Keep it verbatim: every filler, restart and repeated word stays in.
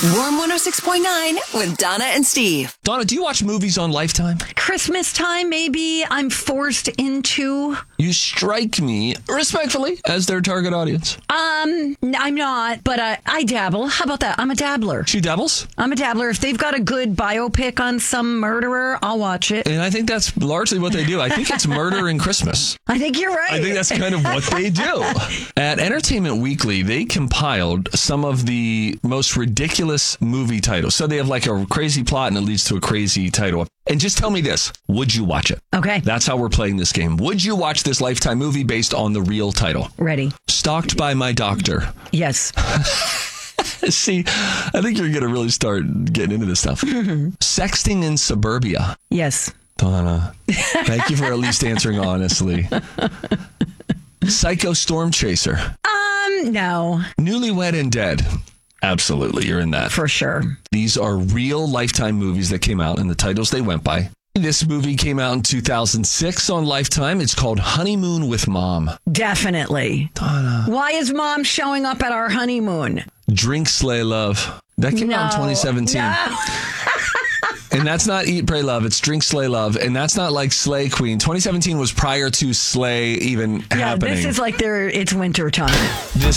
Warm one oh six point nine with Donna and Steve. Donna, do you watch movies on Lifetime? Christmas time, maybe I'm forced into. You strike me, respectfully, as their target audience. Um, I'm not, but uh, I dabble. How about that? I'm a dabbler. She dabbles? I'm a dabbler. If they've got a good biopic on some murderer, I'll watch it. And I think that's largely what they do. I think it's murder and Christmas. I think you're right. I think that's kind of what they do. At Entertainment Weekly, they compiled some of the most ridiculous movie titles. So they have like a crazy plot and it leads to a crazy title. And just tell me this. Would you watch it? Okay. That's how we're playing this game. Would you watch this Lifetime movie based on the real title? Ready. Stalked by My Doctor. Yes. See, I think you're going to really start getting into this stuff. Sexting in Suburbia. Yes. Donna, thank you for at least answering honestly. Psycho Storm Chaser. Um, no. Newlywed and Dead. Absolutely, you're in that. For sure. These are real Lifetime movies that came out and the titles they went by. This movie came out in two thousand six on Lifetime. It's called Honeymoon with Mom. Definitely. Donna. Why is Mom showing up at our honeymoon? Drink, Slay, Love. That came no. out in twenty seventeen. No. And that's not Eat, Pray, Love. It's Drink, Slay, Love. And that's not like Slay Queen. twenty seventeen was prior to Slay even yeah, happening. this is like their, it's winter time. This